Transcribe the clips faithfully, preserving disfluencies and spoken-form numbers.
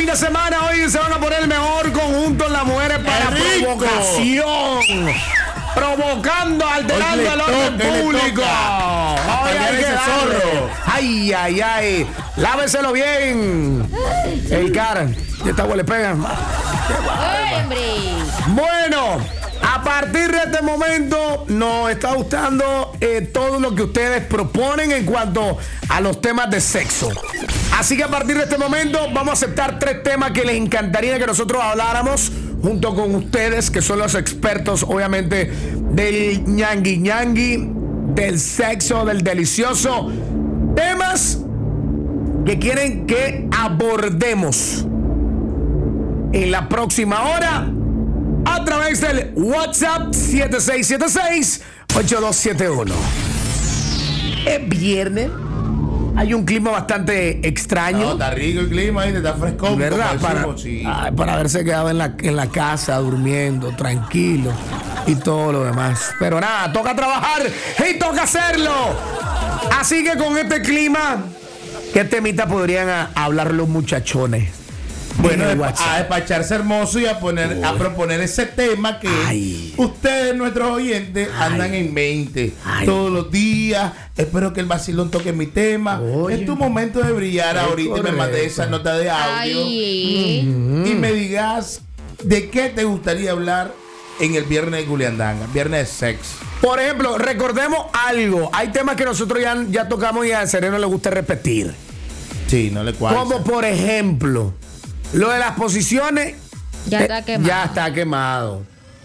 de semana, hoy se van a poner el mejor conjunto en las mujeres para provocación. Provocando, alterando el orden público. Ay, ay, qué zorro. Ay, ay, ay. Láveselo bien. El cara. Y esta agua le pega. Bueno, a partir de este momento nos está gustando eh, todo lo que ustedes proponen en cuanto a los temas de sexo. Así que a partir de este momento vamos a aceptar tres temas que les encantaría que nosotros habláramos junto con ustedes, que son los expertos, obviamente, del ñangui ñangui, del sexo, del delicioso. Temas que quieren que abordemos en la próxima hora a través del WhatsApp siete seis siete seis, ocho dos siete uno. Es viernes. Hay un clima bastante extraño. No, está rico el clima, ahí está fresco. ¿Verdad? Para, sí. ay, para haberse quedado en la, en la casa durmiendo, tranquilo y todo lo demás. Pero nada, toca trabajar y toca hacerlo. Así que con este clima, ¿qué temita podrían a, hablar los muchachones? Bueno, a despacharse hermoso y a poner, Uy. a proponer ese tema que Ay. ustedes, nuestros oyentes, Ay. andan en mente Ay. todos los días. Espero que el vacilón toque mi tema. Oye. Es tu momento de brillar. Ay, ahorita correcto. Me mandé esa nota de audio mm-hmm. y me digas de qué te gustaría hablar en el viernes de Culiandanga, viernes de sexo. Por ejemplo, recordemos algo. Hay temas que nosotros ya, ya tocamos y al cerebro le gusta repetir. Sí, no le cuadra. Como por ejemplo, lo de las posiciones. Ya está quemado. Ya está quemado.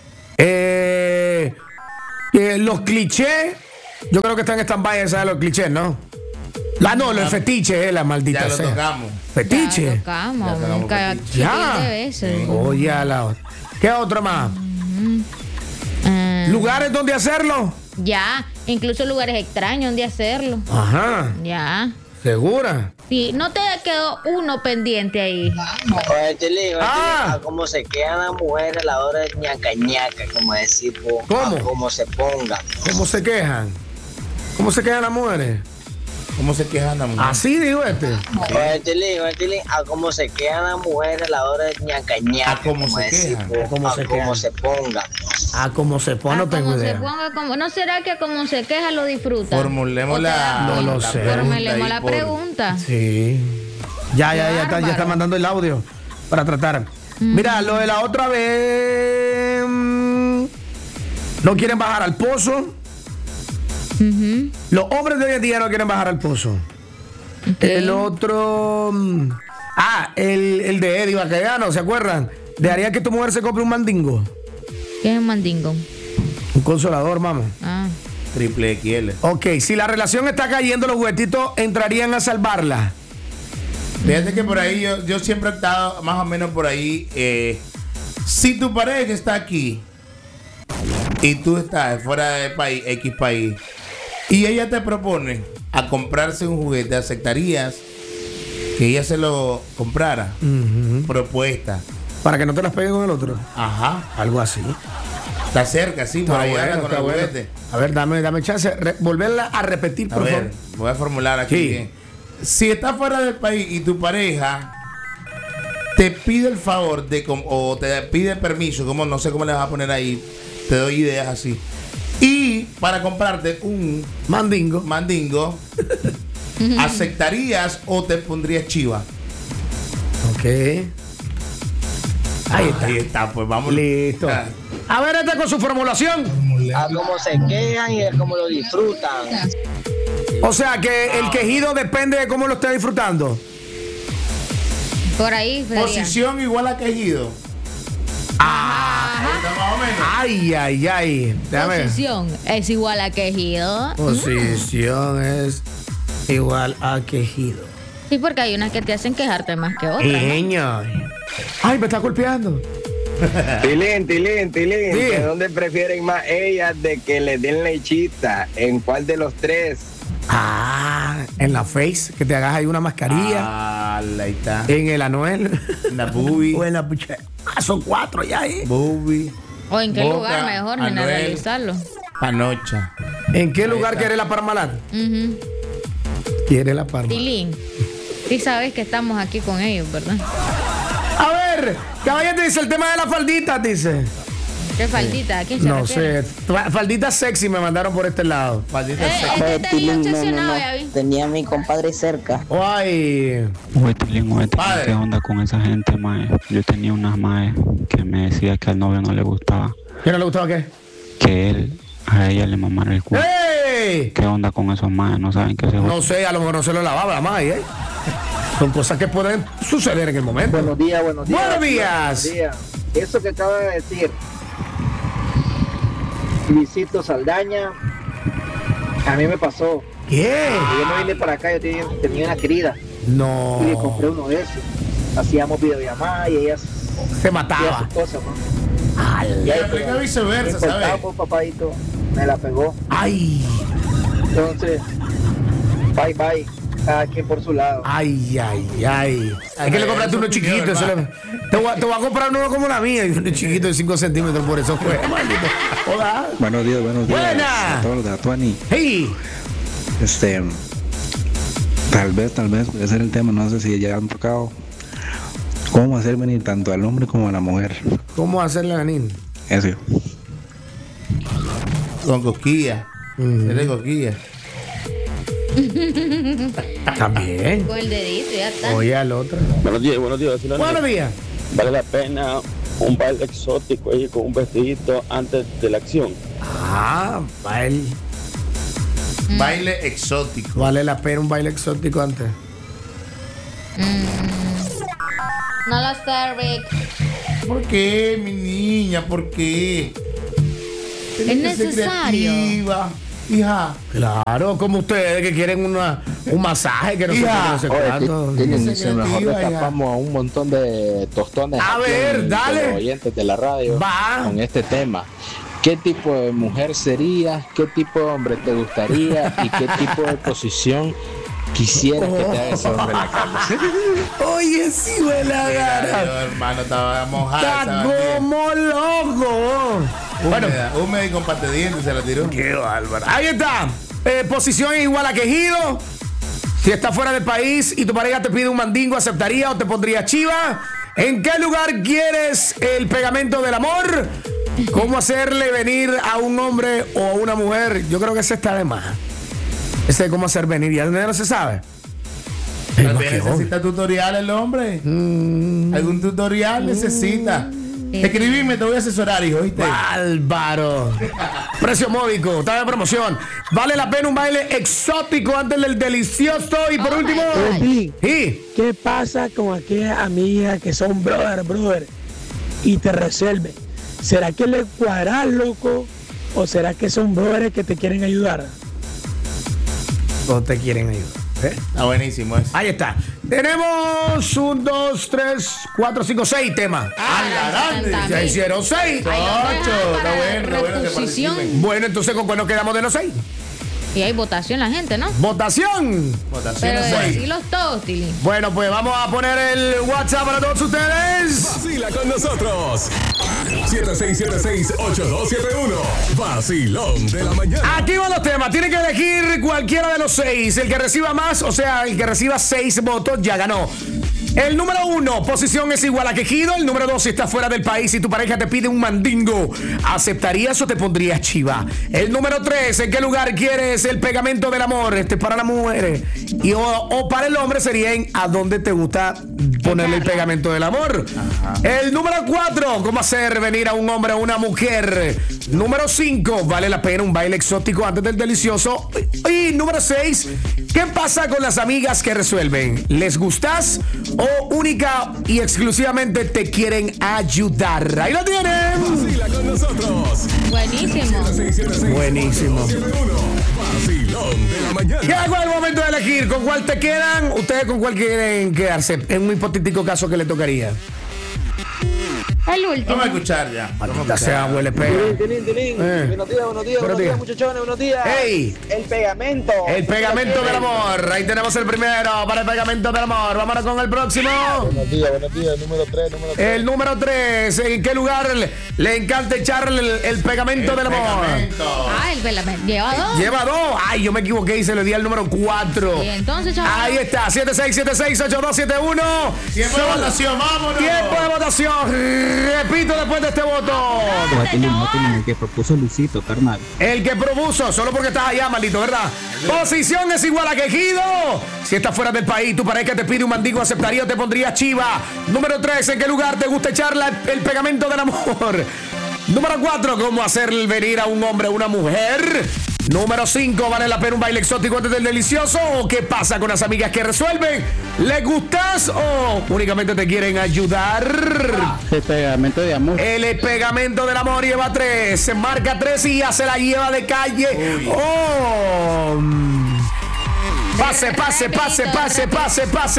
Eh, eh, los clichés. Yo creo que están en stand-by, ¿sabes? Los clichés, ¿no? La no, los fetiches, eh, la maldita ya lo sea. tocamos. Fetiche. Ya lo tocamos. Ya tocamos fetiche. Ya. Sí. Oye, a la otra. ¿Qué otro más? Uh-huh. Uh, ¿Lugares donde hacerlo? Ya. Incluso lugares extraños donde hacerlo. Ajá. Ya. ¿Segura? Sí, no te quedó uno pendiente ahí. Oye, Chile, ah. cómo se quedan las mujeres a la hora de ñaca ñaca, como decir, po, ¿cómo? Cómo se pongan. ¿Cómo se quejan? ¿Cómo se quejan las mujeres? ¿Cómo se quejan las mujeres? Así digo este. Oye, Chile, oye, Chile, a cómo se quedan las mujeres a la hora de ñaca ñaca. ¿A cómo se decir, quejan? Po, ¿A cómo a se cómo quejan? se pongan. Ah, como se pone, no tengo idea. Se ponga, como, ¿no será que como se queja lo disfruta? Formulemos la, no lo la sé. Formulemos la pregunta. Sí. Ya, ya, ya está, ya está mandando el audio para tratar. Mm. Mira, lo de la otra vez. No quieren bajar al pozo. Uh-huh. Los hombres de hoy en día no quieren bajar al pozo. Okay. El otro. Ah, el, el de Eddie Bacallano, ¿se acuerdan? ¿Dejaría que tu mujer se compre un mandingo? ¿Qué es un mandingo? Un consolador, mamá. Ah. Triple X L. Ok, si la relación está cayendo, los juguetitos entrarían a salvarla. Fíjate que por ahí yo, yo siempre he estado más o menos por ahí. Eh, si tu pareja está aquí y tú estás fuera del país, X país, y ella te propone a comprarse un juguete, ¿aceptarías que ella se lo comprara? Uh-huh. Propuesta. Para que no te las pegue con el otro. Ajá. Algo así. Está cerca, sí, por ahí bueno, con el bueno. juguete. A ver, dame, dame chance. Re- volverla a repetir, A por ver, favor. voy a formular aquí. Sí. Bien. Si estás fuera del país y tu pareja te pide el favor de o te pide permiso, como no sé cómo le vas a poner ahí, te doy ideas así. Y para comprarte un mandingo, mandingo, ¿aceptarías o te pondrías chiva? Ok. Ahí está. Ahí está, pues vamos. Listo. Ah. A ver, este con su formulación. A cómo se quejan y a cómo lo disfrutan. O sea que el quejido depende de cómo lo esté disfrutando. Por ahí sería. Posición igual a quejido. Ah, ahí está más o menos. Ay, ay, ay. Déjame. Posición es igual a quejido. Posición mm. es igual a quejido. Sí, porque hay unas que te hacen quejarte más que otras. Niño. Ay, me está golpeando. Tilín, Tilín, Tilín. Sí. ¿De dónde prefieren más ellas de que les den lechita? ¿En cuál de los tres? Ah, en la face, que te hagas ahí una mascarilla. Ah, ahí está. En el anuel. En la boobie. O en la pucha. Ah, son cuatro ya ahí. Boobie. O en qué Boca, lugar mejor Anuel, generalizarlo. Panocha. ¿En qué Ahí lugar está. quiere la Parmalat? Uh-huh. Quiere la Parmalat. Tilín, sí sabes que estamos aquí con ellos, ¿verdad? A ver, caballete dice el tema de las falditas, dice. ¿Qué faldita? ¿A quién se No refiere? sé, fa- faldita sexy me mandaron por este lado. Maldita Eh, sea. este está bien Tilín, no, no, obsesionado, no. ya vi. Tenía a mi compadre cerca. Ay, Oye, Tilín, oye, Tilín, Padre. ¿qué onda con esa gente, mae? Yo tenía unas mae que me decía que al novio no le gustaba ¿qué no le gustaba qué? que él a ella le mamara el culo. ¡Ey! ¿Qué onda con esos mae? No saben qué se No sé, a lo mejor no se lo lavaba la madre, ¿eh? Son cosas que pueden suceder en el momento. Buenos días, buenos días. Buenos días. Buenos días. Eso que acaba de decir Luisito Saldaña, a mí me pasó. ¿Qué? Yo me vine para acá, yo tenía, tenía una querida No. y le compré uno de esos. Hacíamos videollamadas y ella Se hacía mataba. sus cosas, ¿no? Y ahí, aplica pues, viceversa, me importaba, ¿sabes? pues, papadito, me la pegó. Ay, Entonces, bye bye, cada quien por su lado. ay, ay, ay. Hay que le compraste uno chiquito. Eso le- te, voy a, te voy a comprar uno como la mía, y uno chiquito de cinco centímetros, por eso fue. Maldito. Hola. Buenos días, buenos días. Buena. A todos los de Atuani. Hey. Este, tal vez, tal vez puede ser el tema, no sé si ya han tocado. ¿Cómo hacer venir tanto al hombre como a la mujer? ¿Cómo hacerle venir? Eso. Con cosquilla. Mm. Tiene cosquilla. También. Con el dedito, ya está. Oye al otro. Buenos días, buenos días. vacilones. Buenos días. Vale la pena un baile exótico ahí con un vestidito antes de la acción. Ah, baile. Baile exótico. Vale la pena un baile exótico antes. No lo sé, Rick. ¿Por qué, mi niña? ¿Por qué? Tienes Es que ser necesario. creativa. Hija, Claro, como ustedes que quieren una, un masaje, que no sé qué, Hija. no sé Oye, cuánto. Tilín, Esa si mejor creativa, ya. destapamos a un montón de tostones A aquí ver, en- dale. de los oyentes de la radio Va. con este tema. ¿Qué tipo de mujer serías? ¿Qué tipo de hombre te gustaría? ¿Y qué tipo de posición quisieras que te haga ese hombre en la cama? Oye, sí, me la mira, gana. yo, hermano, estaba mojada. Está esa bandera. como loco. Bueno, Húmeda, húmeda y con pate de dientes se la tiró. qué bárbaro. Ahí está. Eh, posición igual a quejido. Si estás fuera del país y tu pareja te pide un mandingo, ¿aceptaría o te pondría chiva? ¿En qué lugar quieres el pegamento del amor? ¿Cómo hacerle venir a un hombre o a una mujer? Yo creo que ese está de más. Ese de cómo hacer venir, ya no se sabe. Es Tal más vez que obvio. necesita tutorial el hombre. Mm. Algún tutorial necesita. Escribime, te voy a asesorar, hijo, ¿viste? Bárbaro. Precio módico, está de promoción. Vale la pena un baile exótico antes del delicioso. Y por Oh último. my God. Sí. ¿Qué pasa con aquellas amigas que son brother, brother y te resuelven? ¿Será que le cuadras, loco? ¿O será que son brothers que te quieren ayudar? No te quieren ayudar. ¿eh? Está buenísimo eso. Ahí está. Tenemos un, dos, tres, cuatro, cinco, seis temas. ¡Ah, la grande! También. Ya hicieron seis. Ahí lo dejan Ocho, está para bueno, está bueno que reposición. participen. Bueno, entonces, ¿con cuál nos quedamos de los seis? Y hay votación la gente, ¿no? Votación. Votación Pero a seis. decirlos todos, Tilly. Bueno, pues vamos a poner el WhatsApp para todos ustedes. Vacila con nosotros. siete seis siete seis, ocho dos siete uno. Vacilón de la mañana. Aquí van los temas. Tienen que elegir cualquiera de los seis. El que reciba más, o sea, el que reciba seis votos, ya ganó. El número uno, posición es igual a quejido. El número dos, si estás fuera del país y tu pareja te pide un mandingo, ¿aceptarías o te pondrías chiva? El número tres, ¿en qué lugar quieres el pegamento del amor? Este es para las mujeres. Y o, o para el hombre sería en a dónde te gusta ponerle el pegamento del amor. El número cuatro, ¿cómo hacer venir a un hombre o una mujer? Número cinco, ¿vale la pena un baile exótico antes del delicioso? Y número seis, ¿qué pasa con las amigas que resuelven? ¿Les gustas o única y exclusivamente te quieren ayudar? Ahí lo tienen. Vacila con nosotros. Buenísimo. seis siete seis, Buenísimo. ocho dos siete uno. Vacilón de la mañana. Llegó el momento de elegir con cuál te quedan. ¿Ustedes con cuál quieren quedarse? En un hipotético caso que le tocaría. El último. Vamos a escuchar ya. Maldita sea, huele pega. Tilín, tilín. Eh. Buenos días, buenos días, buenos días, muchachones, buenos días. ¡Ey! El pegamento. El pegamento del amor. Ahí tenemos el primero para el pegamento del amor. Vámonos con el próximo. Buenos días, buenos días. Número tres, número tres. El número tres. ¿En qué lugar le, le encanta echarle el, el pegamento El del amor? pegamento. Ah, el pegamento. Lleva dos. Lleva dos. Ay, yo me equivoqué y se le di al número cuatro. Y entonces, chaval. Ahí está. siete seis siete seis ocho dos siete uno. Tiempo de votación, vámonos. Tiempo de votación. Repito después de este voto. El que propuso Luisito, carnal. El que propuso, solo porque estás allá, maldito, ¿verdad? Posición es igual a quejido. Si estás fuera del país, tu pareja te pide un mandingo, ¿aceptaría o te pondría chiva? Número tres, ¿en qué lugar te gusta echar la- el pegamento del amor? Número cuatro, ¿cómo hacer venir a un hombre o una mujer? Número cinco, ¿vale la pena un baile exótico antes del delicioso? ¿O qué pasa con las amigas que resuelven? ¿Les gustas o únicamente te quieren ayudar? El pegamento de amor. El pegamento del amor lleva tres. Se marca tres y ya se la lleva de calle. Oh. Pase, pase, pase, pase, pase, pase.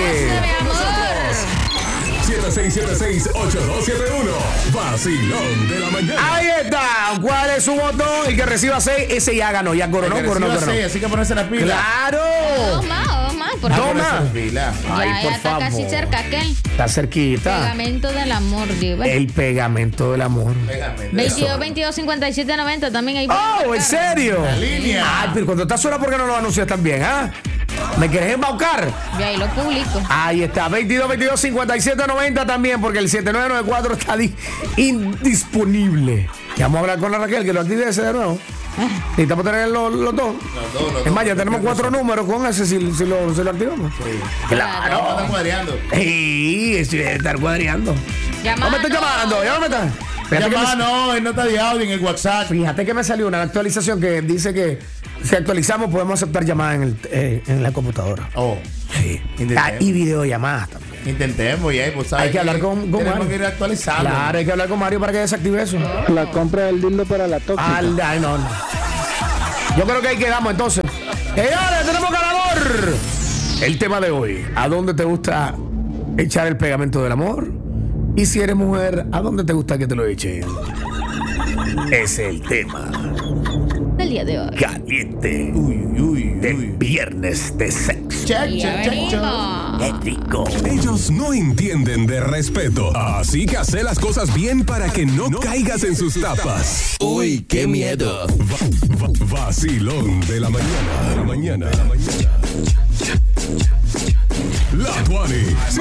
siete seis siete seis ocho dos siete uno. Vacilón de la mañana. Ahí está. ¿Cuál es su voto? El que reciba seis, ese ya ganó. Ya coronó, El que coronó, reciba coronó. seis, así que ponerse las pilas. ¡Claro! Dos más, dos más. Por Dos favor. más. Ponerse las pilas. Ay, Ya, por ya está favor. casi cerca aquel. Está cerquita. Pegamento del amor, digo. El pegamento del amor. Pegamento. veintidós, veintidós, cincuenta y siete, noventa también hay. ¡Oh, en serio! La línea. Ay, pero cuando estás sola, ¿por qué no lo anuncias también, ah? ¿Me querés embaucar? Y ahí lo publico. Ahí está, veintidós, veintidós, cincuenta y siete, noventa también, porque el siete nueve nueve cuatro está di- indisponible. Y vamos a hablar con la Raquel, que lo active ese de nuevo. Necesitamos tener los, los dos. Los dos, los Es dos. más, ya tenemos cuatro números con ese si, si, lo, si lo activamos. Claro. Vamos a estar cuadreando. Sí, sí, debe estar cuadreando. No me estoy llamando, ya no me está. Fíjate que Llamada me- no, en nota de audio, en el WhatsApp. Fíjate que me salió una actualización que dice que si actualizamos podemos aceptar llamadas en, el, eh, en la computadora. Oh, Sí. Intentemos. Ah, y videollamadas también. intentemos ya, pues sabes Hay que hablar con, con tenemos Mario. que ir actualizando. Claro, hay que hablar con Mario para que desactive eso. La compra del dildo para la tóxica. Al, ay, no, no. Yo creo que ahí quedamos entonces. Señores, tenemos ganador. El tema de hoy. ¿A dónde te gusta echar el pegamento del amor? Y si eres mujer, ¿a dónde te gusta que te lo echen? Es el tema Del día de hoy. caliente Uy, uy, uy. del viernes de sexo. Check, Y check, ya check, check. venimos. ¡Qué rico! Ellos no entienden de respeto, así que hace las cosas bien para que no caigas en sus tapas. Uy, qué miedo. Va- va- vacilón de la mañana, de la mañana, de la mañana. La Tuani,